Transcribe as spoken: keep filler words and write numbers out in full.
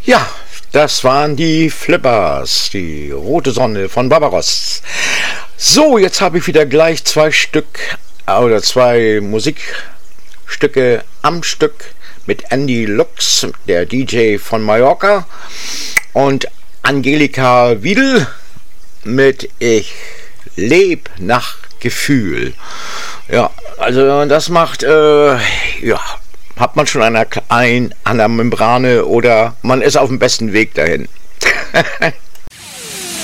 Ja, das waren die Flippers, die rote Sonne von Barbaros. So, jetzt habe ich wieder gleich zwei Stück oder zwei Musikstücke am Stück mit Andy Lux, der D J von Mallorca, und Angelika Wiedel mit Ich leb nach Gefühl. Ja, also das macht, äh, ja, hat man schon eine, ein an der Membrane oder man ist auf dem besten Weg dahin.